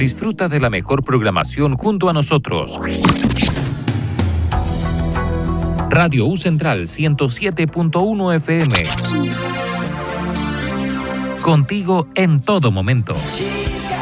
Disfruta de la mejor programación junto a nosotros. Radio U Central 107.1 FM. Contigo en todo momento.